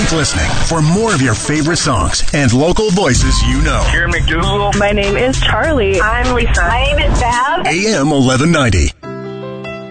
Keep listening for more of your favorite songs and local voices you know. Karen McDougal. My name is Charlie. I'm Lisa. My name is Bev. AM 1190.